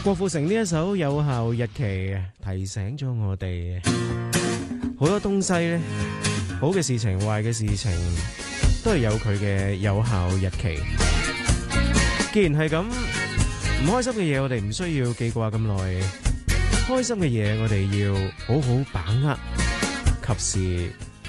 郭富城呢一首《有效日期》提醒咗我哋好多東西咧，好嘅事情、壞嘅事情都係有佢嘅有效日期。既然係咁，唔開心嘅嘢我哋唔需要記掛咁耐，開心嘅嘢我哋要好好把握，及時